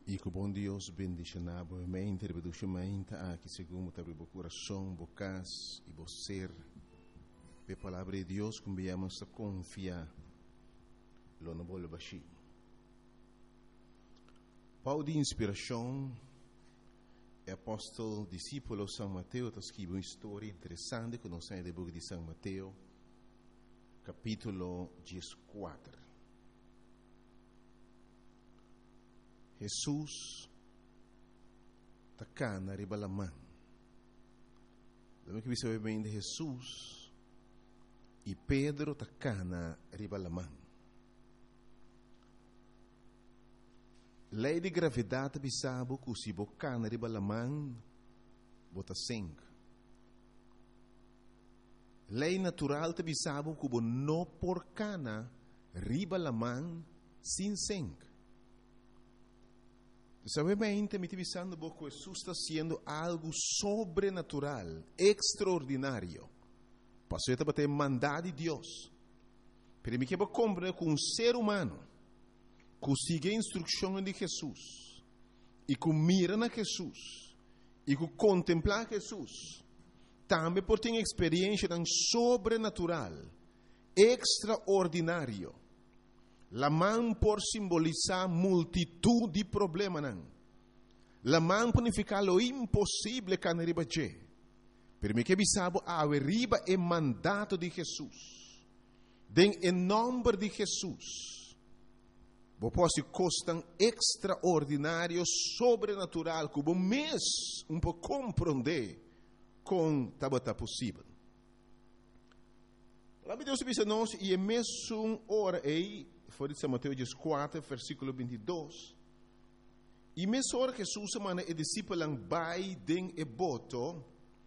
E que o bom Deus bendiga na boa mente, reproduza mente aqui segundo abre o coração, bocas e você. A palavra de Deus que viemos a confiar, lo não vou baixar. Paulo de inspiração, é apóstolo, discípulo de São Mateus, está escrevendo uma história interessante que nós temos no livro de São Mateus, capítulo 14. Jesus está cá na ribalamã. Lembra que você bem de Jesus e Pedro está cá na ribalamã. Lei de gravidade bisabo que se boca na ribalamã bota sangue. Lei natural te bisabo que não por cana ribalamã sem sangue. Sabe bem, me visando que Jesus está sendo algo sobrenatural, extraordinário. Passou a bater mandado de Deus. Pero me quero compreender que um ser humano que siga a instrução de Jesus e que mira na Jesus e que contempla Jesus, também por ter experiência tão sobrenatural, extraordinário. La mão por simbolizar multitud de problemas. La mão por significar o impossível que não riba je. Pero me que bisabo a riba é mandato de Jesus. Den em nome de Jesus. Vou posso costam extraordinário, sobrenatural, que o mês pouco compreender com tabata possível. Lá me Deus disse nós e é mesmo hora aí. Foi de São Mateus 4, versículo 22. E mesmo hora que Jesus mana e discípulo vai den e boto,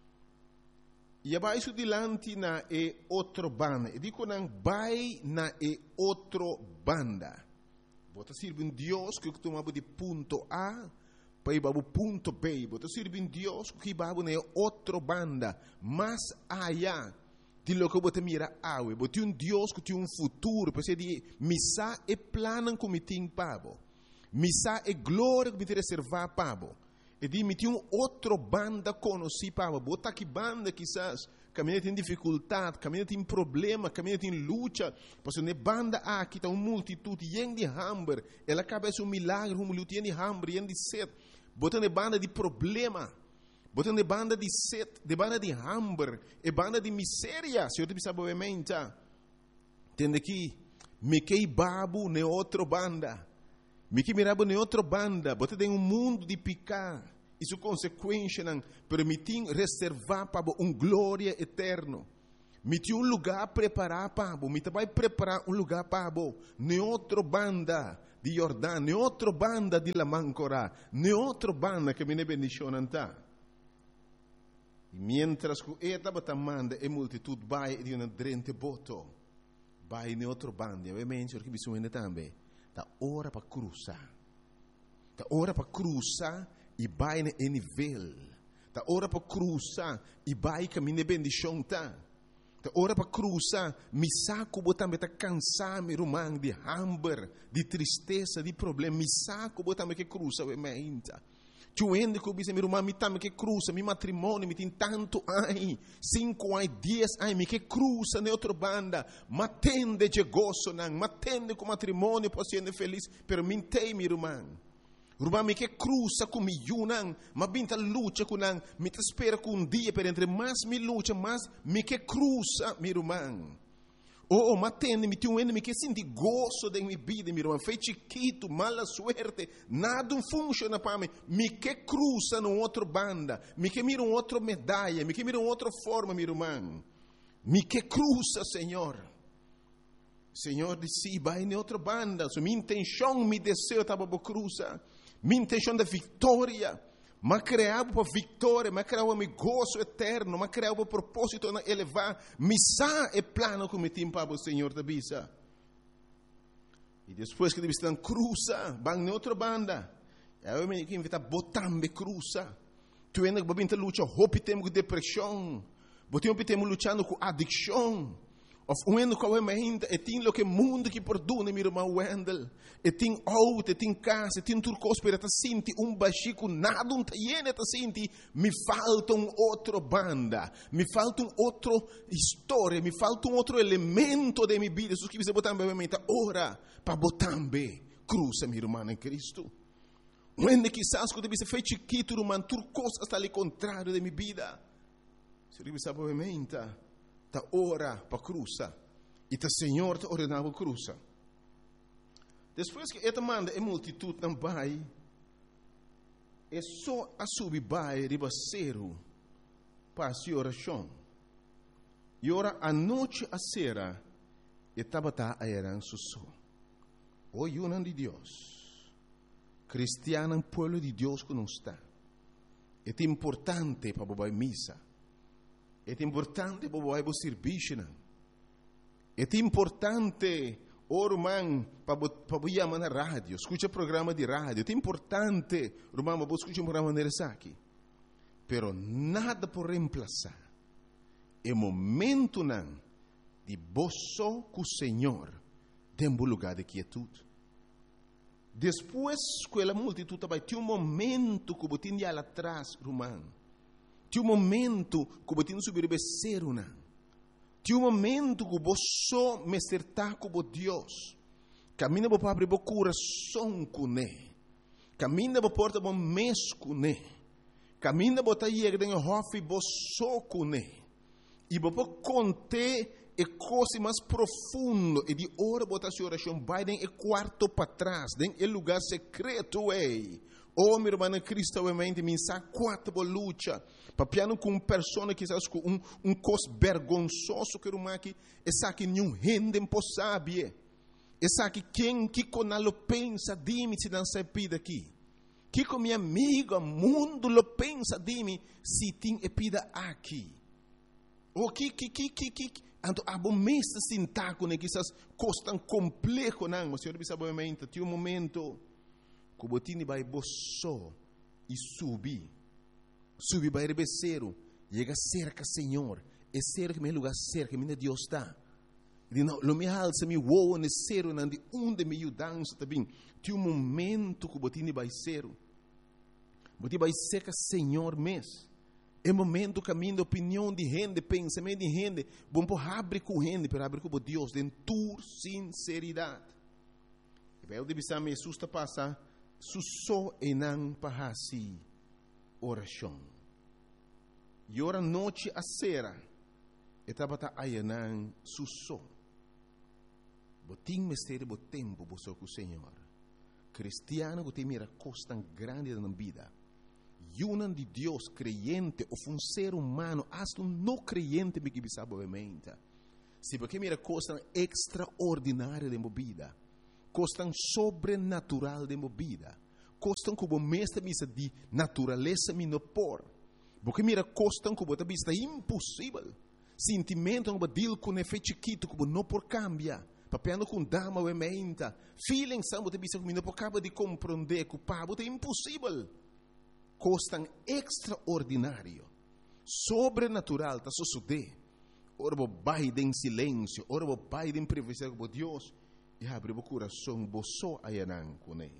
e abaixo dilante na e outro banda. E digo nang vai na e outro banda. Bota sirve um Deus que tomava de ponto A para ir para o ponto B. Bota sirve um Deus que vai na outro banda, mais allá. De lo que você mira awe, você um Deus que tem um futuro, porque de missa é plano que me tem pabo, missa é glória que me tem reservar pabo, e de me tem outro banda conhecido pabo, bota que banda quizás caminha tem dificuldade, caminha tem problema, caminha tem luta, porque ne banda aqui está uma multitude de hambre, ela acaba um milagre, luta de hambre, de sede, bota ne banda de problema. Botando de banda de sede, de banda de hambre, e banda de miséria. Se eu te pensava obviamente, tende aqui, me que babu ne outra banda, me que mirabo ne outra banda, botando em mundo de picar, isso consequência não permitir reservar para glória eterno. Me tinha lugar preparar para me vai preparar lugar para ne outra banda de Jordão, ne outra banda de la Mancora, ne outra banda que me ne bendicionam tá. Mientras que estava tamanda e multitud vai de uma drente boto, vai em outro bando, obviamente que bisogna também, da hora para cruzar, da hora para cruzar e vai em nível, da hora para cruzar e vai caminho de bendição tá, da hora para cruzar, me saco botar me tá cansar me rumang de hambre, de tristeza, de problema, me saco botar me que cruza obviamente. Tu ende que eu meu irmão me tame que cruza, meu matrimônio me tem tanto ai, 5 ai, 10 ai, me que cruza na outra banda, matende de gozo não, matende com matrimônio para ser feliz, pero me tem meu irmão. Irmão me que cruza com meu não, mas binta luta com não, me te espera com dia per entre mais me luta, mais me que cruza meu irmão. Oh, matende, me tem me que senti gozo de minha vida, meu irmão. Foi chiquito, mala suerte, nada funciona para mim. Me que cruza no outro banda, me que mira outra medalha, me que mira outra forma, meu irmão. Me que cruza, Senhor. Senhor disse, vai em outra banda. So, minha intenção, meu desejo estava para cruzar. Minha intenção da vitória. Mas criava para vitória, mas criava meu gozo eterno, mas criava para propósito na elevar. Missa é plano que me tem para o Senhor da bisa. E depois que eles estão cruza, vão na outra banda. Eu me invita a botar me cruza. Tu ainda vai vir lutar, hope temos com depressão, temos lutando com adicção. Of wendo com a mente, e tem lo que mundo que perdona, meu irmão Wendel. E tem auto, e tem casa, e tem turcos para te sentir baxico, nada tiene te sentir. Me falta outra banda, me falta outra história, me falta outro elemento de minha vida. Isso que você botar na minha mente, ora, para botar bem, cruza, meu irmão em Cristo. Wende quizás quando você fez chiquito, irmão, turcos está ali contrário de minha vida. Se você sabe a minha mente, ta ora para cruza e ta Senhor te ordenava cruza. Depois que esta manda a multitud não vai, é só a subir vai ribaceiro para a oração. E ora a noite a sera e tabata a eran susso. O yunan de Deus, cristiano pueblo de Deus que não está. É importante para bobar missa. É importante para o serviço. É importante, irmão, para chamar na rádio. Escuta programa de rádio. É importante, irmão, para escutar um programa de aqui. Pero nada por reemplazar. É momento não de boço com o Senhor dentro do lugar de quietude. Depois que a multitud vai ter momento que você tinha lá atrás, irmão. Tinha momento que você subir o becerro, não. Tinha momento que você me acertar com Deus. Caminha para abrir o coração com Ele. Caminha para porta o mês com Ele. Caminha para ir em hofe você com Ele. E para conter a coisa mais profunda e de hora botar sua oração vai em quarto para trás, em lugar secreto ei. Oh, meu irmão, Cristo obviamente me sa quatro luta. Papiano com pessoa que sabe com cos vergonzoso que uma que essa que nenhum rende impossível. Essa que quem que conalo pensa de mim se não se pida aqui. Que com minha amiga mundo lo pensa de mim se tem epida aqui. O que anto abomesta sintaco né que essas coisas tão complexo não, mas senhor sabe obviamente tem momento que botini vai boço e subir vai rebeceiro, chega cerca Senhor, é cerca meu lugar cerca minha Deus está. E não, lo me alça me voa necero não de onde me dança também. Tem momento que botini vai ser, botini vai cerca Senhor mês. É momento caminho de opinião de gente, pensamento de gente, bom por abrir com gente, para abrir com Deus, de tua sinceridade. E vai o de bisar me susta passar, susso e não para si. Oração. E ora noite a sera, estava a ayanan susso. Botim mistério bo tempo bo com o Senhor. Cristiano que tem mira coisa tão grande na vida. Yunan de Deus creyente ou um ser humano, hasta não creyente me que sabe obviamente. Se porque mira coisa tão extraordinária de vida, coisa tão sobrenatural de vida. Costam como mestre misa de natureza minopor. Porque mira costam como a vista impossível. Sentimento como dil com efeito chiquito como não por cambia. Papiando com dama ou emenda. Feeling são a vista como não por cabo de compreender que o pabo é impossível. Costam extraordinário. Sobrenatural tá suceder. Ora bo baile em silêncio, ora bo baile em privacidade com Deus. E abre o coração bo só ayanan com ele.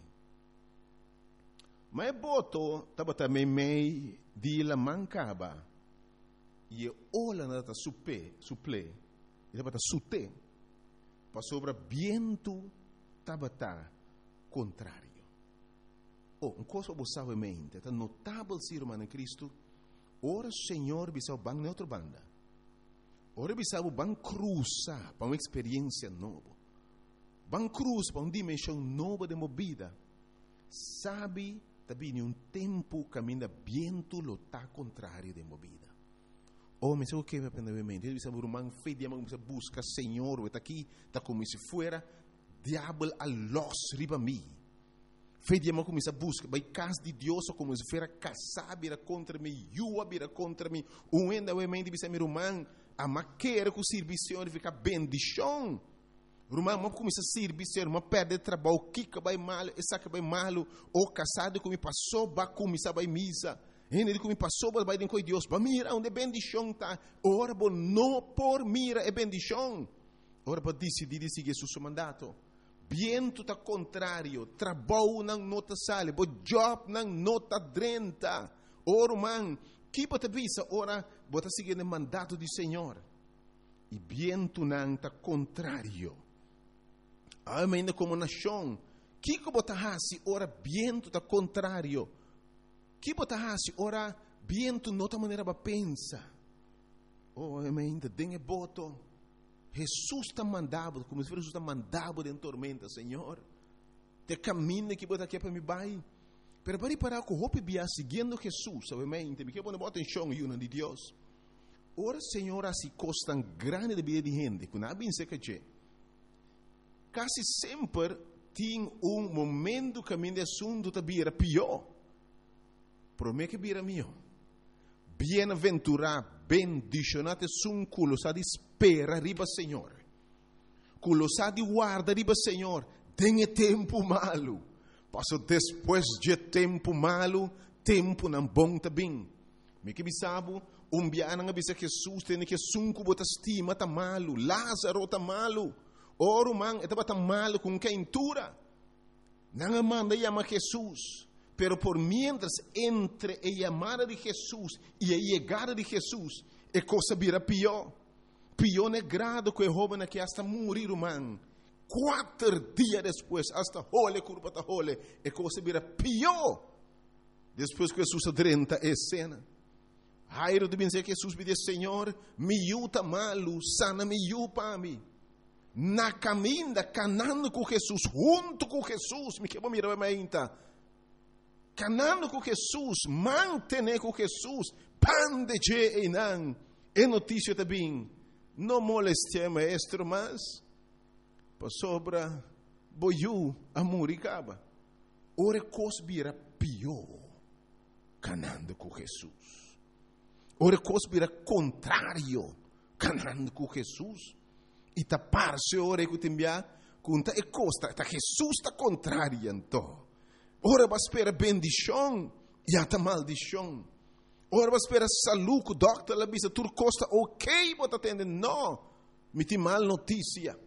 Mas boto estava também meio de la mancaba e olha nada suple e estava sute para sobre viento estava contrário. Um coisa você sabe mente, tá notável ser humano em Cristo. Ora Senhor bisau bang na outra banda. Ora bisau bang cruza para uma experiência nova. Bang cruz para uma dimensão nova de movida. Sabe também um tempo caminha viento lo tá contrário de movida. Oh, mas o que me aprende mente? Ele sabe rumang fe dia mag busca Senhor, o tá aqui, tá como se fuera diabo a los riba mi. Fe dia mag começa busca, vai casa de Deus como se fuera casar vira contra mim, yua vira contra mim. O enda o mente bisa mi rumang a maquera com serviço de ficar bendição. Rumah mau começar a servir, ser uma perde trabalho, kika vai mal, essa que vai malo, ou casado que me passou, vai começar vai misa, ele que me passou, vai com Deus, vai mira onde bendição tá, ora bom não por mira é bendição, ora para decidir seguir seu mandato. Viento tá contrário, trabalho não nota sale, bo job não nota 30. Ora, man, que bota visa, ora, bota seguir o mandato do Senhor. E viento não tá contrário. Ainda como nação, que bota hasi, ora, viento tá contrário. Que bota hasi, ora, viento nota maneira para pensar. Oh, ainda tem boto. Jesus está mandado, como se Jesus está mandado em tormenta, Senhor. Te caminho que bota aqui para me vai. Pero para parar com o bia seguindo Jesus, obviamente, me quero botar atenção e uma de Deus. Ora, Senhor, assim costa grande de vida de gente, que não bem se que quase sempre tem momento que a minha assunto está bira pior. Promete que bira melhor. Bem-aventurado, bendicionado sun culo sa di spera riba Senhor. Culo sa di guarda riba Senhor. Tem tempo malo. Passo depois de tempo malo, tempo não bom também. Me que bisabo, biana nga bisa Jesus tem que sun cubo ta estima ta malo, Lázaro ta malo. Oro man etaba ta malo com quem tura. Nanga manda chama Jesus. Pero por mientras entre a llamada de Jesús y a llegada de Jesús, é cosa vira pior. Pior é grado que o jovem que hasta morir, man. 4 dias depois, hasta hole, curva ta hole, é cosa vira pior. Depois que Jesus adrenta a cena. Jairo de dizer que Jesus me diz, Senhor, me yuta malo, sana me yupa mi. Na caminha, canando com Jesus, junto com Jesus, me quebra mirar a minha. Canando com Jesus, mantener com Jesus, pan de je e não. É notícia também. Não moleste maestro, mas para sobra boiu a muricaba. Ora cosbira pior, canando com Jesus. Ora cosbira contrário, canando com Jesus. E tapar-se ora que timbia, conta e costa, tá Jesus está contrário então. Ora vai esperar bendição e até maldição. Ora vai esperar saúde, o doctor lá bisa tur costa ok, bota atender não, me tem mal notícia.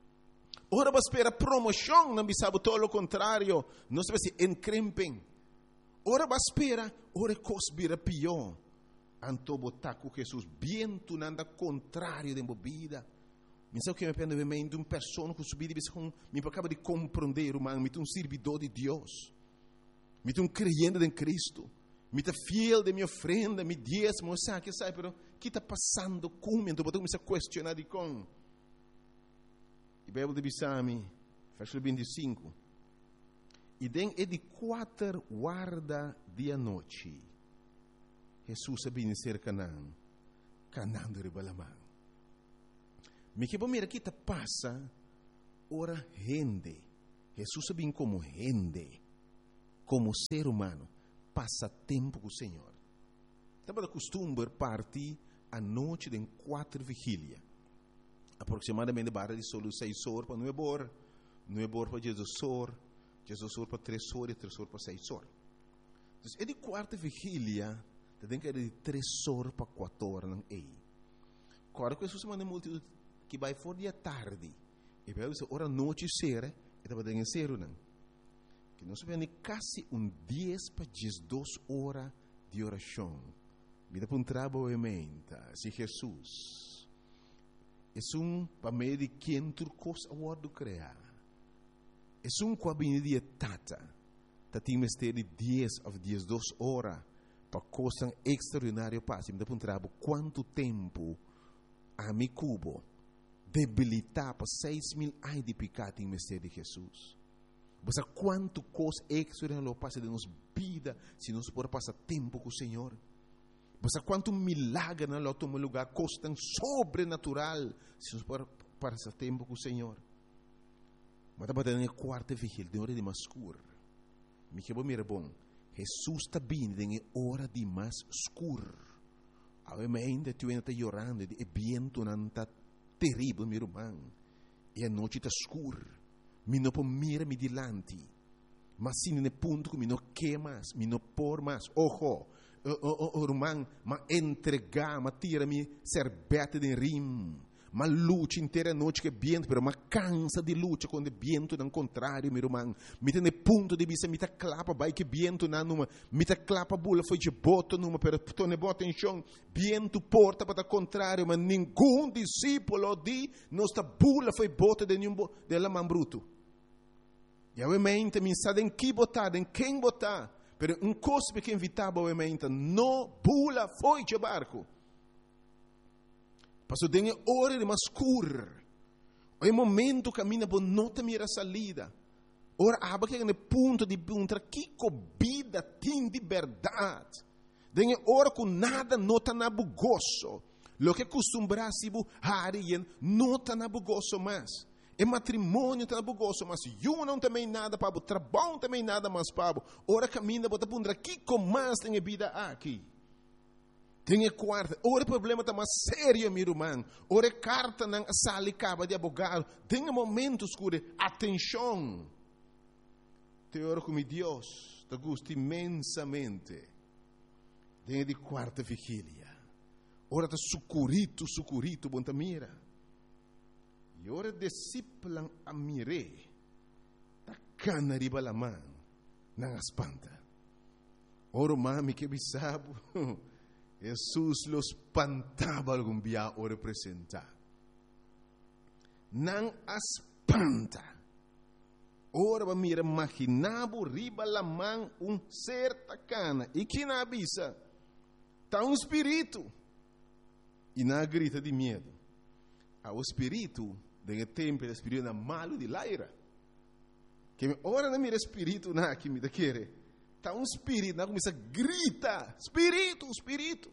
Ora vai esperar promoção, não bisa todo o contrário, não se vai se encrempem. Ora vai esperar, ora cosbira pior. Anto botar com Jesus bem tu nanda contrário de bebida. Me sabe que me pende de uma pessoa que subir e me acaba de compreender, humano, me tem servidor de Deus. Me tem creyente em Cristo. Me está fiel de minha ofrenda, me diezmo, sabe, pero que está passando comigo? Então, eu me questionar de com. E Bíblia de Bissami, versículo 25. E den é de 4 guarda de noite. Jesus sabia ser Canaã, Canaã de Balamã. Me que bom mira que está passa, ora rende. Jesus sabia como rende. Como ser humano, passa tempo com o Senhor. Estava de costume partir à noite de 4 vigílias. Aproximadamente barra de solo 6 horas para 9 horas. 9 horas para Jesus horas para 3 horas e 3 horas para 6 horas. Então, é de 4 vigília, tem que ir de 3 horas para 4 horas. Não é. Agora, que Jesus manda multidão que vai fora de tarde. E vai dizer, ora noite será, e estava dentro de ser, não. Que nós vemos quase 10 para 12 horas de oração. Mira para trabalho, se Jesus é para meio de quem turcos a word criar. É com a benedita tata. Tem mistério de 10 ou 12 horas para coisa extraordinária passe. Mira para trabalho quanto tempo a mi cubo debilitar para 6.000 anos de pecado em mistério de Jesus. Você quanto coisa extraordinária passa de nossa vida se nós podemos passar tempo com o Senhor. Você quanto milagre na nosso lugar coisa sobrenatural se nós podemos passar tempo com o Senhor. Mas estava na quarta vigília, de hora de mais escuro. Me que bom, bom. Jesus está vindo em hora de mais escuro. Ainda tu ainda está chorando, e vento não está terrível, meu irmão. E a noite está escura. Me não pode mirar me dilante. Mas sim no ponto que me não quer mais, me não por mais. Ojo, irmão, mas entregar, mas tira-me serbete de rim. mas luta inteira noite que viento, pero mas cansa de luta quando viento não contrário, meu irmão. Me tem ponto de vista, me tá clapa, vai que viento na numa, me tá clapa bula foi de boto numa, pero tone bota em chão, viento porta para contrário, mas nenhum discípulo de nossa bula foi bota de nenhum dela man bruto. E obviamente me sabe em que botar, em quem botar, pero coisa que invitava obviamente, não bula foi de barco. Passou dengue hora de mascur. O momento caminha por nota mira salida. Ora aba que no ponto de punta que vida tem de verdade. Dengue hora com nada nota na bugoso. Lo que costumbrasse bu harien nota na bugoso mais. E matrimônio tá na bugoso, mas eu não também nada para o trabalho também nada mais para. Ora caminha bota punta que com mais tem vida aqui. Tem quarta, ora problema está mais sério, meu irmão. Ora carta não sale caba de abogado. Tem momentos que atenção. Te oro com Deus, te gusta imensamente. Tem de quarta vigília. Ora está sucurito, bom mira. E ora discípulo a mire. Ta cana riba la mão, não espanta. Ora mami que bisabo. Jesus los espantava algum dia o representar. Não espanta. Ora va mira imaginavo riba la mão certa cana. E que na avisa? Tá espírito. E na grita de medo. O espírito, de tempo, o espírito na malo de laira. Que ora não mira espírito na que me quer. Está espírito, não começa a gritar, espírito.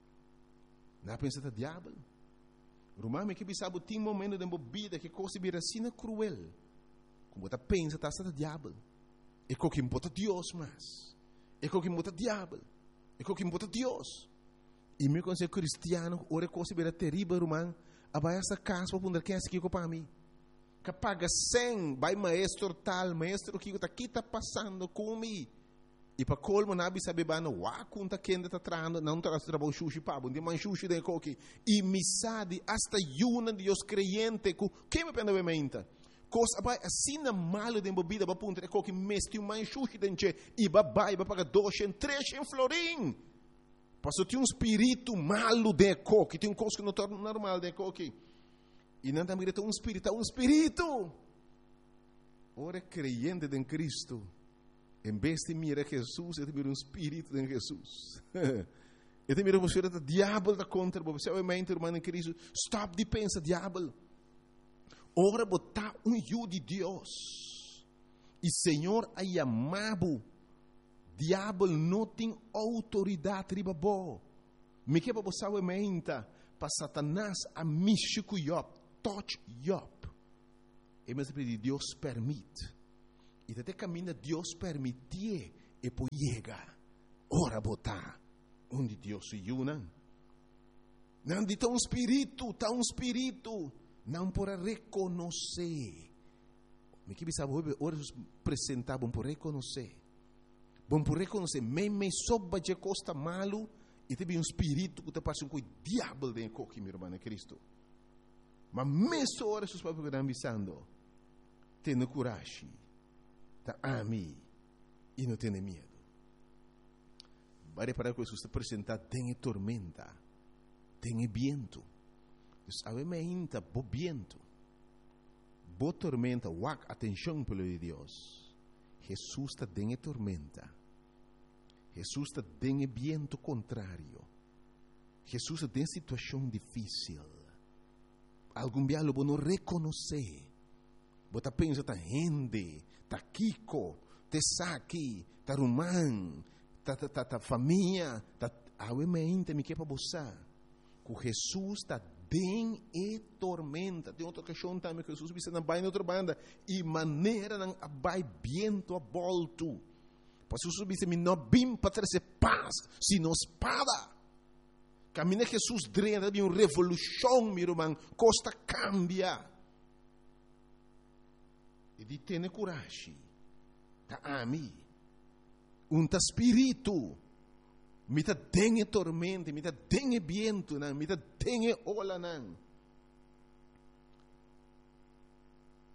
Não pensa que é diabo. Romano que sabe tem momento de bebida que coisa vira assim cruel. Como você pensa que está diabo. É o que importa Deus mais. É o que importa diabo. É o que importa Deus. E meu conselho cristiano, ora coisa vira terrível, romano. Abai essa casa para poder quem é que para mim. Que paga 100, vai maestro tal, maestro que está passando comigo. E para colmo nabi sabe bano wa kunta kenda ta trando não traz trabalho sushi pabo de man sushi de coque e misade hasta yuna de os creyente ku que me pende menta coisa vai assim na malo de bebida ba punta coque mesti um man sushi denche e ba paga 200 300 florim passou tem espírito malo de coque tem coisa que não torna normal de coque e não também tem espírito ora creyente em Cristo. Em vez de mirar Jesus, eu miro espírito de Jesus. Eu miro você o diabo da contra você. Obviamente, irmão em Cristo, stop de pensar diabo. Ora botar eu de Deus. E Senhor a chamado. Diabo não tem autoridade riba bo. Me que para você obviamente para Satanás a mexer com Job, touch Job. E mas Deus permite. E até caminha Deus permitir e por chega. Ora botar onde Deus se une. Não de tão espírito, não por reconhecer. Me que sabe ora apresentar bom por reconhecer. Bom por reconhecer, me soba de costa malo e tem um espírito que te passa com o diabo dentro de meu irmão Cristo. Mas mesmo ora os papos que estão avisando, tenha coragem. Tá a mim e não tem medo. Vai reparar que Jesus apresenta tem tormenta, tem viento. Obviamente, bo viento, bo tormenta, wak atenção pelo de Deus. Jesus está tem tormenta. Jesus está tem viento contrário. Jesus tem situação difícil. Algum dia lo não reconhecer. Você pensa tá gente ta Kiko, te Saki, ta Rumán, ta família, ta obviamente me que para você. Que Jesus está bem e tormenta. Tem outra questão também que Jesus disse na baia outra banda e maneira não vai viento a volto. Porque Jesus disse me não bim para trazer paz, sino espada. Caminha Jesus drena de uma revolução, meu irmão, costa cambia. E de ter coragem. Tá a mim. Espírito. Me tá dengue tormenta, me tá dengue viento, me tá dengue ola não.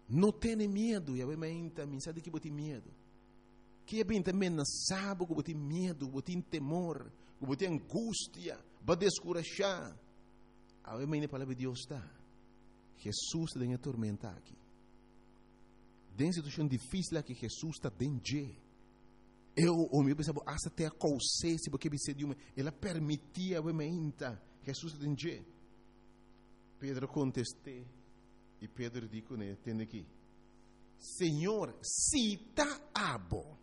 Não tenha medo, eu me sabe que você tem medo. Que bem também não sabe que você tem medo, você tem temor, você tem angústia, vai descurajar. A palavra de Deus está. Jesus está em tormenta aqui. Tem situação difícil aqui, Jesus está dentro. O meu pensava, até a consciência, porque ela permitia, Jesus está dentro. Pedro contestou, e Pedro disse, né, tem aqui, Senhor, se está abo,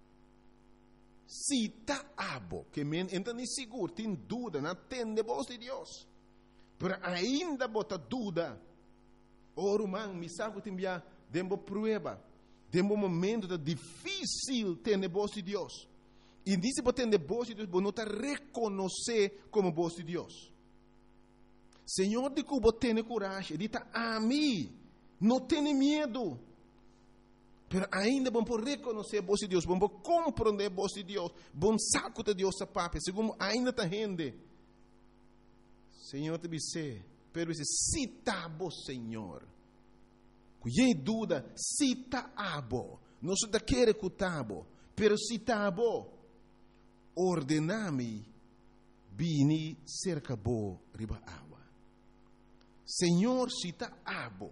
que então nem seguro, tem dúvida, não tem voz de Deus, mas ainda bota dúvida, irmão, me sabe que tem uma prova, tem um momento difícil ter a voz de Deus, e disse para ter a voz de Deus, você não está reconhecer como voz de Deus. Senhor, de que você tem coragem, diz a mim, não tenha medo, mas ainda vamos reconhecer a voz de Deus, vamos compreender a voz de Deus, vamos saco de Deus a papai, segundo ainda está rende. Senhor, te disse, pero disse, cita a Senhor, que dúvida, cita a bo, não se quer escutar bo, pero cita a bo, ordename, bini cerca bo riba água. Senhor, cita abo,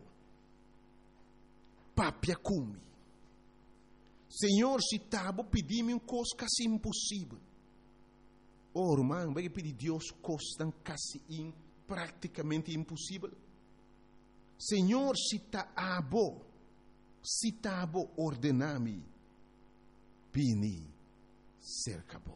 papia cumi. Senhor, cita abo, pedi-me coisa quase impossível. Irmão, vai pedir Deus coisa quase praticamente impossível. Senhor, cita abo, ordename, bini, cerca bo.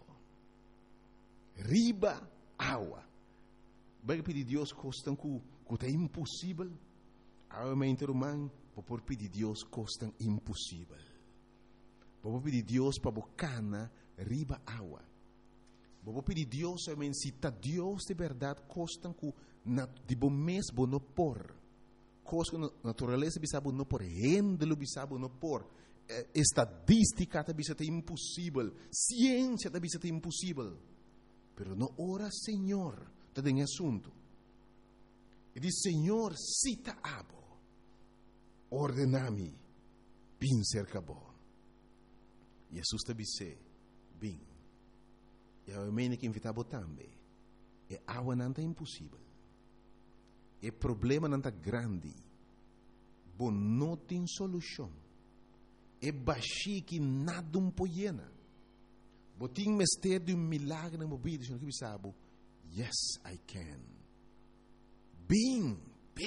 Riba água. Vai pedir Deus coisa que é impossível, realmente, irmão, por pedir Deus coisa impossível. Vou pedir Deus para bocana riba água. Vou pedir Deus, realmente, se está Deus de verdade, coisa que de bom mês não por, coisa que natureza bisabo não por, rendelo bisabo não por, estadística também é impossível, ciência também é impossível, pero não ora Senhor, está em assunto. E diz, Senhor, cita abo, ordenami, bin cerca bo. Jesus te disse, bin. E a mim que invitava também. E água não é impossível. E problema não é grande. Bom, não tem solução. E baixi que nada poiena. Bom, tem mestre de milagre na vida, senhor que sabe. Yes, I can. Bing,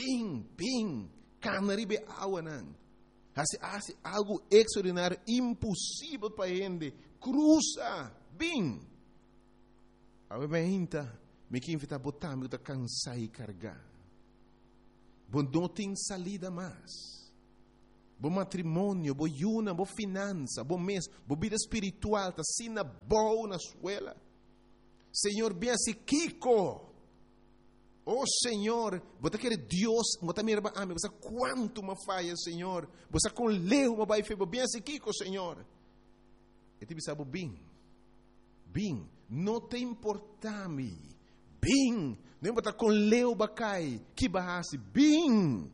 canaribe água não. Hace algo extraordinário, impossível para ele. Cruza, bing. Obviamente, me que invita a botar, me cansar e carregar. Bom, não tem salida mais. Bom matrimônio, bom yuna, bom finança, bom mês, bom vida espiritual, tá sina boa na escola. Senhor, bem assim, Kiko. Oh Senhor, você quer Deus, você me ama, você quanto me falha, Senhor, você com leu, me vai fazer bem assim, Kiko, Senhor. E te sabe bem, não te importa-me, bem, não importa com leu, bacai, que barrasse, bem.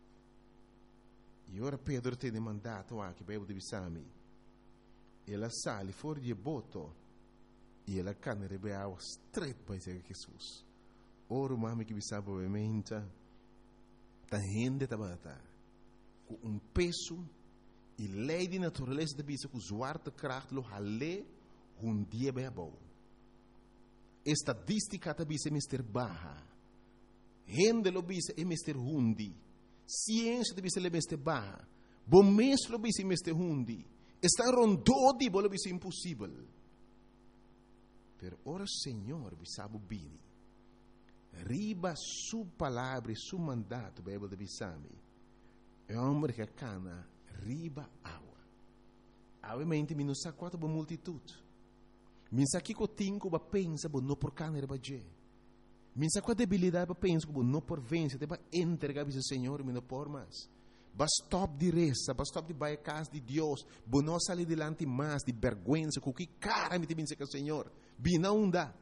E ora Pedro tem mandato aqui, para eu te bisami. Ela sale fora de boto, e ela cana rebe água straight para Jesus. Ora, mami que bisaba obviamente, tá rende tabata, com peso e lei de natureza da bisa com zwarte kracht lo hale dia bem bom. Estadística da bisa é mister baja, rende lo bisa é mister hundi, ciência da bisa é mister baja, bom mês lo bisa é mister hundi, está rondou de bolo bisa impossível. Pero ora Senhor bisaba bini. Riba su palavra e su mandato, Bíblia de Bissami, é homem que cana riba água. Obviamente, me não sabe quanto boa multitude. Me sabe que eu tenho que pensar, não por cana riba je. Me sabe qual debilidade para pensar, não por vencer, para entregar ao Senhor, me não por mais. Basta stop de reza, basta stop de vai a casa de Deus, não sair delante mais de vergonha, com que cara me tem que o Senhor, bina onda.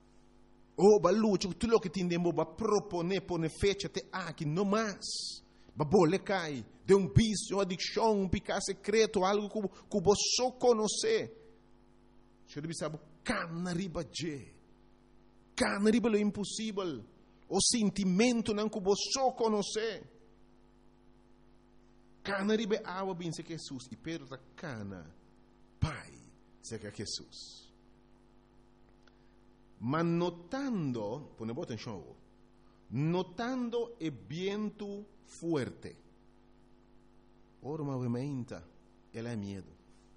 O balucho, tudo que tindemo ba propone pone fecha te aqui no mais. babole cai, de vício, adicção, um pecado secreto, algo que você só conhece. Você deve saber, cana riba lo impossível, o sentimento não que você só conhece. Cana riba água bem se Jesus, e Pedro está cana, Pai, se que Jesus. Mas notando, põe boa atenção, notando o vento forte, ora movimenta, ela é medo.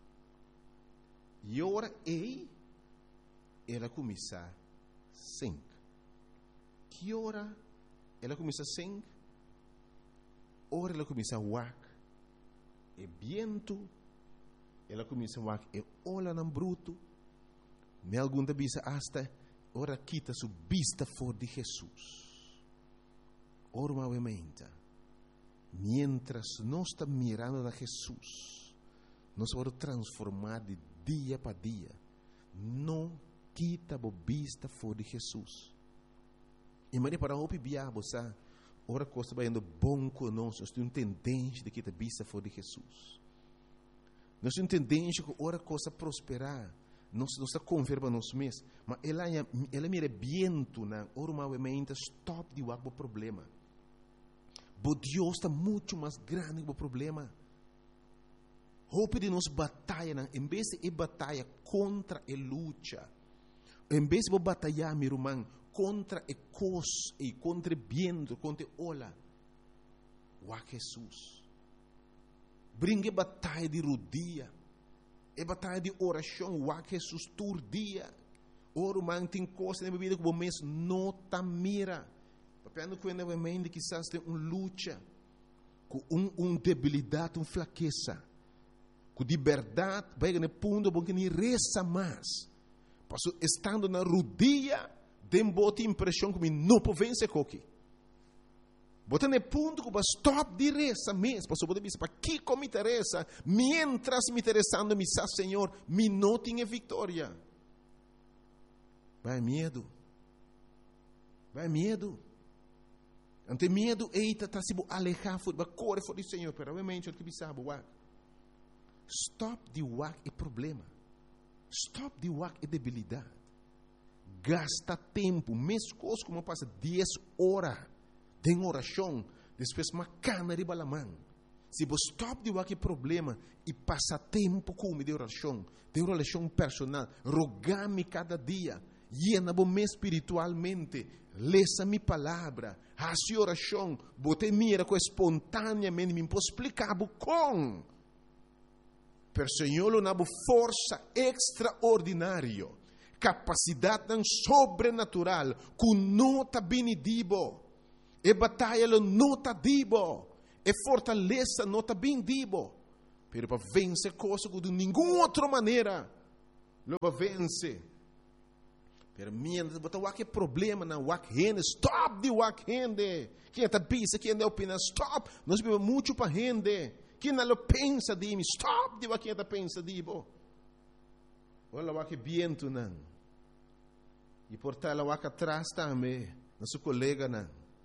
E ora ela começa a sink. Que hora ela começa a sink? Ora ela começa a wak. E vento, ela começa a wak. E olha no bruto. Me alguma vez hasta ora quita sua vista fora de Jesus. Ora movimenta. Mientras nós estamos mirando a Jesus, nós vamos transformar de dia para dia. Não quita a vista fora de Jesus. E mas para o biabo, sabe? Ora coisa vai indo bom conosco. Nós temos tendência de quitar a vista fora de Jesus. Nós temos tendência que ora coisa prosperar. Nós está converba nós mesmos. Mas ela mira viento na ora movimenta stop de o problema. Mas Deus está muito mais grande que o problema. Hope de nós batalha, em vez de batalha contra a luta, em vez de batalhar, meu irmão, contra a coisa e contra o vento, contra a ola, o Jesus. Brinque batalha de rodia, e batalha de oração, o Jesus todo dia. Ora, man, tem coisa na vida que o mês não está mira. Papendo que na mente quizás tem luta, com debilidade, fraqueza, com liberdade, vai no ponto bom que nem reza mais. Passo estando na rodia, tem boa impressão que não pode vencer coque. Bota no ponto que vai stop de reza mesmo. Passo pode dizer para que como me interessa, mientras me interessando me sa Senhor, me não tem vitória. Vai medo. Vai medo. Ante medo, eita, está se alejar, vai correr fora do Senhor, pero obviamente, o que sabe, stop de wak é problema. Stop de wak é debilidade. Gasta tempo, mesmo coisa como passa 10 horas de oração, depois uma cana de balamão. Se você stop de wak é problema e passa tempo com de oração personal, rogar-me cada dia, llena-me espiritualmente, lesa minha palavra, hace oração, bote mira com espontaneamente, me posso explicar com. Per Senhor não há força extraordinária, capacidade sobrenatural, que não está benedido, e batalha não está dibo, e fortaleza não está benedido, pero para vencer coisas que de nenhuma outra maneira, não vai vencer. Pero mientras botar o que problema na wak rende, stop de wak rende. Quem está pensa, quem não opina, stop. Nós vivemos muito para rende. Quem não pensa de mim, stop de wak quem está pensa de mim. Olha o wak viento não. E portar o wak atrás também, nosso colega não.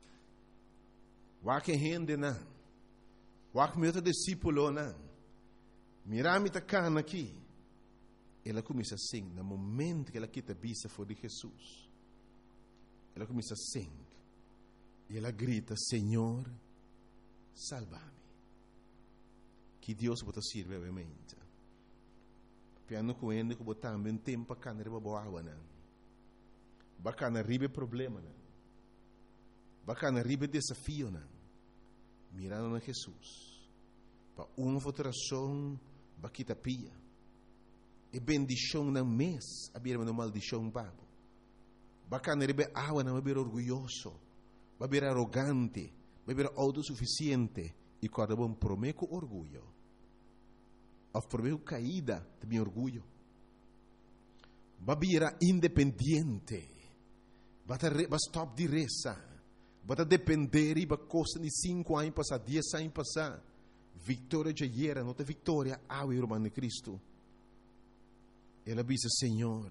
Wak rende não. Wak meu discípulo não. Mirame tá cana aqui. Ela começa assim, no momento que ela quita a vista fora de Jesus. Ela começa assim. E ela grita, Senhor, salva-me. Que Deus pode servir, obviamente. Piano com ele, que botar também tempo para canar a boa água, não. Bacana ribe problema, não. Bacana ribe desafio, não. Mirando na Jesus. Para uma votação, baquita pia. E bendição não mês, a bira uma maldição babo. Bacana rebe água não vai orgulhoso, vai ser arrogante, vai ser autossuficiente e quando bom prometo orgulho. Of prometo caída de meu orgulho. Vai ser independente, vai stop de reza, vai depender e vai costa de 5 anos passar, 10 anos passar. Vitória já era, não tem vitória, ao irmão de Cristo. Ela disse, Senhor,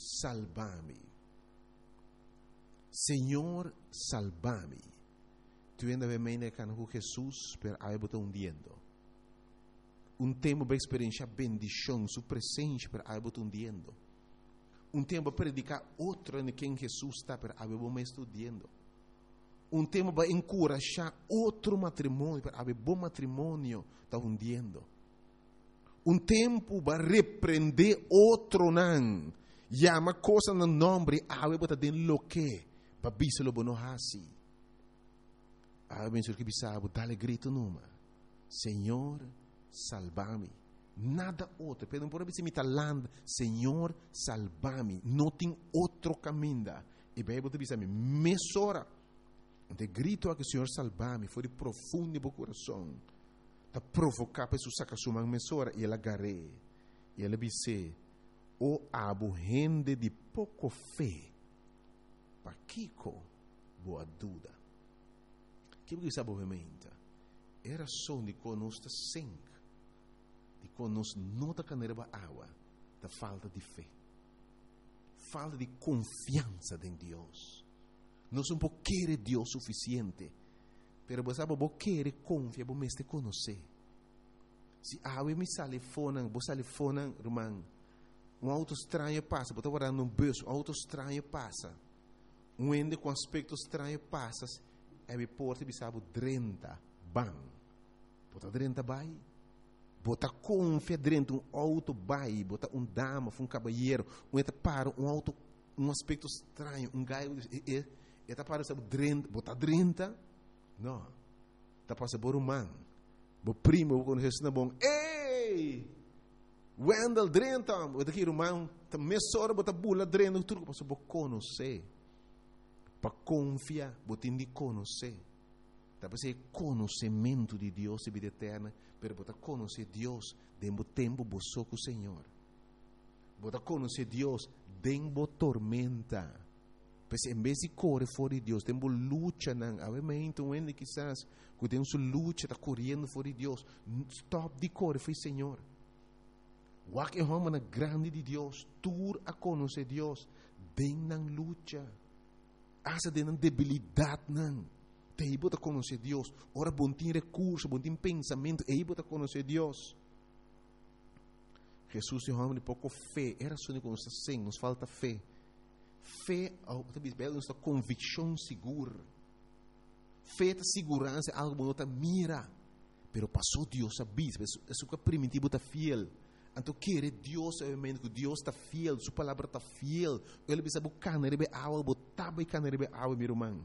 salva-me. Senhor, salva-me. Tu ainda vem meio que com Jesus, per aí botar hundiendo. Tempo para experienciar bendição, sua presença, per aí botar hundiendo. Tempo para predicar outro em quem Jesus está, per aí botar estudando. Tempo para encorajar outro matrimônio, per aí bom matrimônio está hundiendo. Tempo para repreender outro não. Llama coisa no nome, aí botar dentro lo que, para biselo bono hasi. Aí bem que bisabo, dale grito numa. Senhor, salva-me. Nada outro. Pero por isso me talando, Senhor, salva-me. Não tem outro caminho. E bem, você diz a mim, mesora. De grito a que Senhor salva-me, foi de profundo no coração. Tá provocar para sacar sua mão mesora e ela agarrei. E ela disse, o abo rende de pouco fé. Para Kiko, boa dúvida. Que você sabe obviamente? Era só de conosco sangue. De conosco não da caneira água, da falta de fé. Falta de confiança em Deus. Não são por querer Deus suficiente. Pero você sabe, você querer confiar, você me conhecer. Se a água me sale fora, você sale fora, irmão. Auto estranho passa, você está guardando um bus, auto estranho passa. Ende com aspecto estranho passa, é porta de sabe 30 bang. Bota 30 bai. Bota confia dentro auto bai, bota dama, caballeiro, entra para auto, aspecto estranho, gaio, está para sabe 30, bota 30. Não. Está para por man. Bo primo quando Jesus bom. Ei! Wendel 30, bota aqui irmão, tá mesora bota bula 30, tudo para saber conhecer. Para confiar, bota de conhecer. Tá para ser conhecimento de Deus e vida eterna, pero bota conhecer Deus dentro do tempo boçou com o Senhor. Bota conhecer Deus dentro da tormenta. Pois em vez de correr fora de Deus, temos luta, não. Obviamente, onde quizás, que temos luta, está correndo fora de Deus. Stop de correr, foi Senhor. Wak é uma grande de Deus, tur a conhecer Deus, den na luta. Asa den na debilidade, não. Te bota conhecer Deus. Ora, bom tem recurso, bom tem pensamento, e bota conhecer Deus. Jesus é um homem de pouco fé. Era só que nos sem, nos falta fé. Fé, nos dá convicção segura. Fé é segurança, algo que não mira. Pero passou Deus a bis, isso que primitivo está fiel. Então, querer Deus, obviamente, que Deus está fiel, sua palavra está fiel. Ele precisa buscar na rebe água, botar buscar na rebe água, meu irmão.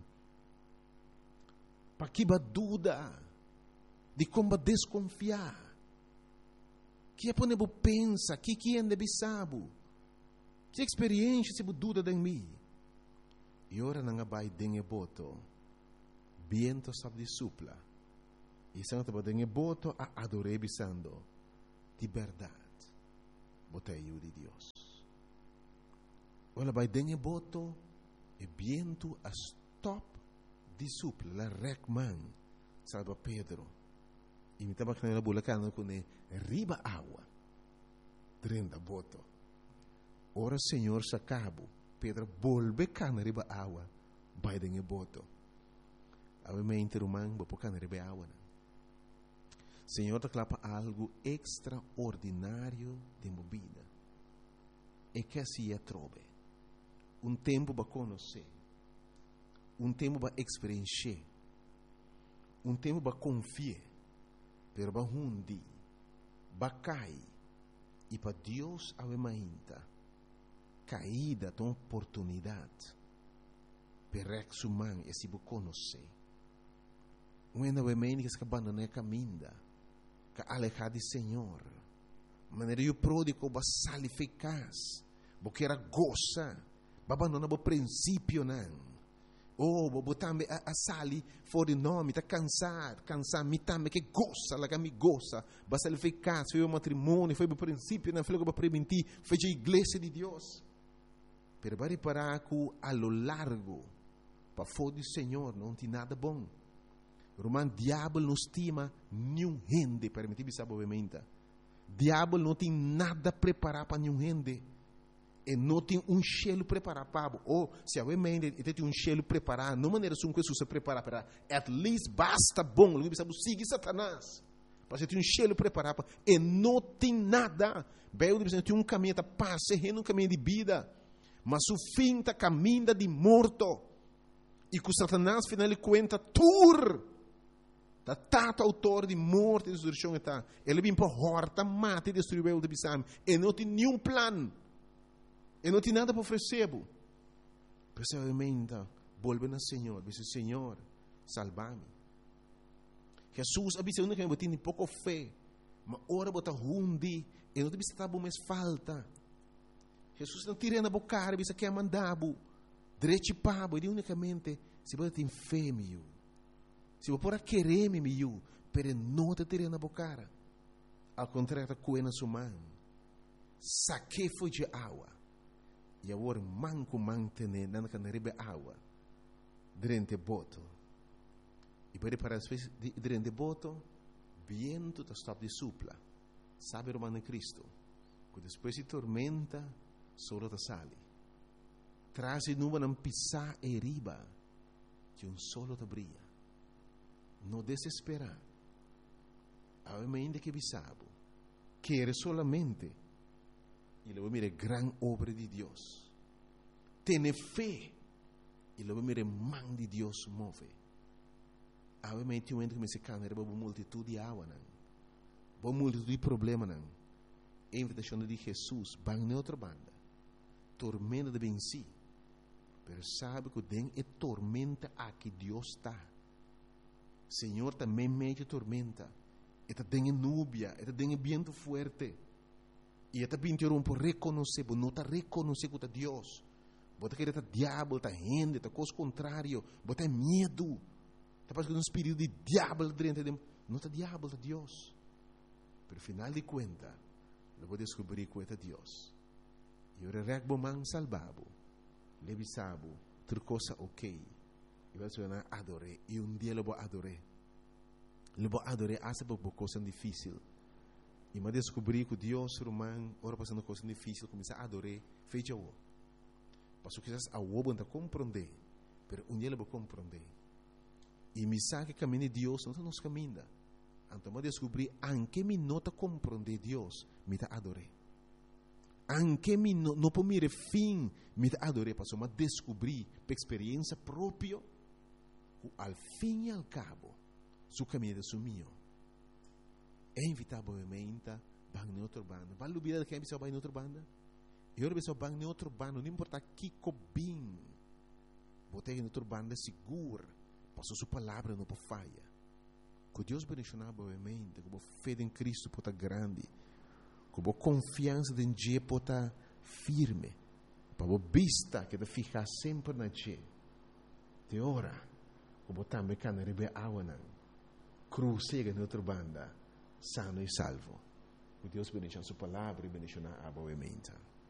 Para que dúvida de como desconfiar. Que é para pensa, que é de sabe. Que experiência se dúvida de mim. E ora não vai dengue boto. Viento sabe de supla. E se não te dengue boto a adorei bisando. De verdade. Botei de Deus. Ora vai dengue boto e viento a stop de supla. La recman. Salva Pedro. E me estava canela bulacana com riba água. 30 boto. Ora Senhor se acabou. Pedro volve cana riba água. Vai dengue boto. Obviamente irmão, vou cana riba água. Senhor te clapa algo extraordinário de movida. E que assim é trobe. Tempo para conhecer. Tempo para experienciar. Tempo para confiar. Pero para hundi. Para cair. E para Deus avemainta. Caída de uma oportunidade. Para que humano e se você conhecer. Quando avemainta que se abandona a caminho. Que alejar de Senhor. Maneira o pródigo vai sair eficaz. Porque era goza. Vai abandonar o princípio não. Bo também a sali fora de nome, está cansar, me também que goza, lá que me goza, vai sair eficaz, foi o matrimônio, foi o princípio, não foi o que permitir, foi a igreja de Deus. Pero vai reparar que a lo largo, para fora do Senhor, não tem nada bom. Romano, diabo não estima nenhum gente, permitir-me saber obviamente. Diabo não tem nada preparado para nenhum gente. E não tem cielo preparado para ou se a mente tem cielo preparado, não maneira como Jesus se prepara para, at least basta bom, não precisa seguir Satanás. Para ter cielo preparado e não tem nada. Bem, tem caminho da paz, caminho de vida, mas o fim está caminho de morto. E com Satanás, final de conta, da tato autor de morte e destruição está. Ele vem para horta, mata e destruir o de Bissam. E não tem nenhum plano. E não tem nada para oferecer. Precisamente, volve ao Senhor. Diz, Senhor, salva-me. Jesus avisa que eu tenho pouco fé. Mas ora bota hundi. E não tem que estar mais falta. Jesus não tira na boca, avisa que é mandado. Direito pabo. E unicamente, se você tem fé, meu. Se você pode querer, meu. Pero não te tira na boca. Ao contrário, coe na sua mão. Saque foi de água. E agora manco mantene na canaribe água durante boto. E pode para durante boto, viento está stop de supla. Sabe romano em Cristo. Que depois de tormenta, solo te sale. Traz e nuvem não pisar e riba, que solo te brilha. Não desespera. Obviamente que bisabo. Quer solamente. E luego mire gran obra de Dios. Tiene fe. E luego mire man de Dios move. Obviamente, um ente que me se cana, era uma multitud de água, uma multitud de problemas, a invitação de Jesus, van na outra banda. Tormenta de venci. Pero sabe que den é tormenta a que Deus está. Senhor também mete tormenta. Eta den núbia, eta den viento fuerte. E até pintou por reconhecer, não está reconhecer que é Deus. Bota que está diabo, está gente, está coisa contrário, bota medo. Está passando um espírito de diabo dentro de não está diabo, está Deus. Pero final de conta, eu vou descobrir que é Deus. E eu regbo man salvabo, levisabo, outra coisa ok. E vai ser adorei. E dia eu vou adorar. Eu vou adorar essa coisa difícil. E me descobri que Deus, romano, ora passando coisa difícil, começa a adorar, fecha o. Passou que a o não compreender, mas dia eu vou compreender. E me sabe que caminho de Deus não nos caminha. Então me descobri, anche me não compreender Deus, me está adorar. Anche me não por mire fim, me está adorar. Passou me descobri, por experiência própria, al fim e al cabo, su caminho é sumio. É invitavelmente bang em outra banda. Vale o vida que é bang em outra banda? Eu ora bang em outra banda, não importa que cobim. Botei em outra banda seguro, passou sua palavra não pode falha. Que Deus bendicionar boamente, com fé em Cristo pode estar grande, com confiança em Deus pode estar firme, para vista que te ficar sempre na Deus. Te ora, com também cana rebe água não, cruzega em outra banda. Sano e salvo. Que Deus bendiga a sua palavra e bendiga a boa mente.